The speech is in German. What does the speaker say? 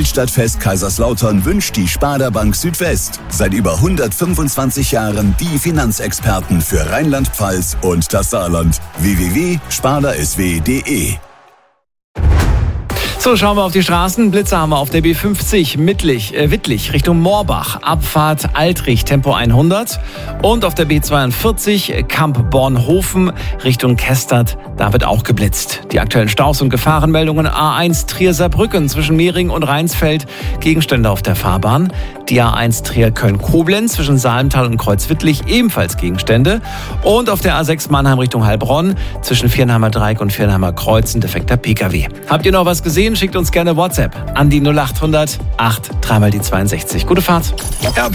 Altstadtfest Kaiserslautern wünscht die Sparda Bank Südwest. Seit über 125 Jahren die Finanzexperten für Rheinland-Pfalz und das Saarland. www.spardasw.de. So, schauen wir auf die Straßen. Blitzer haben wir auf der B50 Wittlich Richtung Moorbach. Abfahrt Altrich, Tempo 100. Und auf der B42 Kamp-Bornhofen Richtung Kestert. Da wird auch geblitzt. Die aktuellen Staus und Gefahrenmeldungen: A1 Trier-Saarbrücken zwischen Mehring und Rheinsfeld. Gegenstände auf der Fahrbahn. Die A1 Trier-Köln-Koblenz zwischen Salmtal und Kreuzwittlich. Ebenfalls Gegenstände. Und auf der A6 Mannheim Richtung Heilbronn zwischen Viernheimer Dreieck und Viernheimer Kreuz ein defekter Pkw. Habt ihr noch was gesehen? Schickt uns gerne WhatsApp an die 0800 8 3 mal die 62. Gute Fahrt.